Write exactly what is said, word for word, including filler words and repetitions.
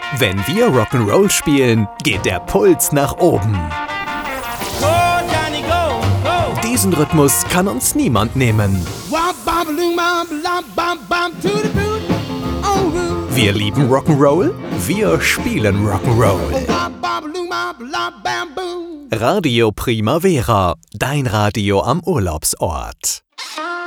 Wenn wir Rock'n'Roll spielen, geht der Puls nach oben. Diesen Rhythmus kann uns niemand nehmen. Wir lieben Rock'n'Roll, wir spielen Rock'n'Roll. Radio Primavera, dein Radio am Urlaubsort.